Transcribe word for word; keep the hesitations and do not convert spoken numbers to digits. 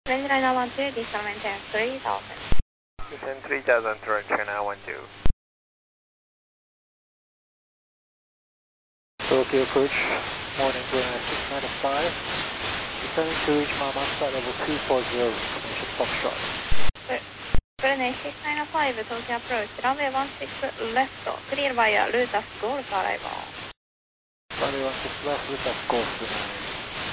Liner one two, diesel maintain three thousand. Descend three thousand to China one two. Tokyo approach, morning ground six ninety-five. Descending to reach Mama, flight level two four zero, information Foxtrot. Good day, six ninety-five, Tokyo approach, runway one six left, clear via Lutas Golf arrival. Runway one six left, Lutas Golf,